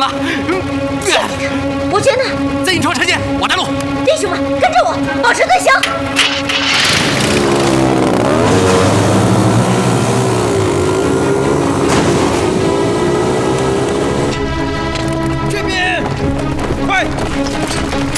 了。 伯爵呢？ 在影城车间，我带路。 弟兄们，跟着我，保持队形。